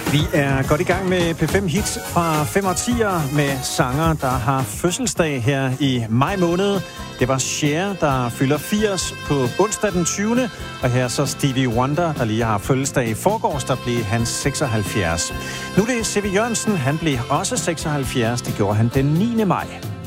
Vi er godt i gang med P5 Hits fra 5 årtier med sanger, der har fødselsdag her i maj måned. Det var Cher, der fylder 80 på onsdag den 20. Og her så Stevie Wonder, der lige har fødselsdag i forgårs, der blev han 76. Nu er det C.V. Jørgensen, han blev også 76. Det gjorde han den 9. maj.